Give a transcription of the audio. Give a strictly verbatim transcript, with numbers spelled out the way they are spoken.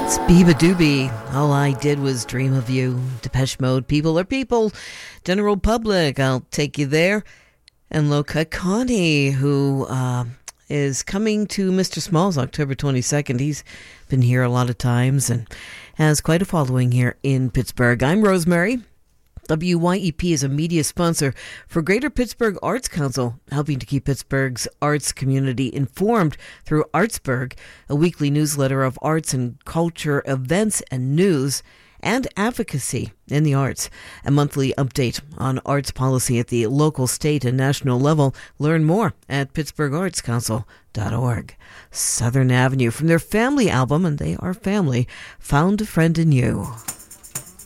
Biba Doobie, All I Did Was Dream of You. Depeche Mode, People Are People. General Public, I'll Take You There. And Loka Connie, who uh, is coming to Mister Smalls October twenty-second. He's been here a lot of times and has quite a following here in Pittsburgh. I'm Rosemary. W Y E P is a media sponsor for Greater Pittsburgh Arts Council, helping to keep Pittsburgh's arts community informed through Artsburg, a weekly newsletter of arts and culture events and news and advocacy in the arts. A monthly update on arts policy at the local, state, and national level. Learn more at pittsburgh arts council dot org. Southern Avenue from their family album, and they are family, Found a Friend in You.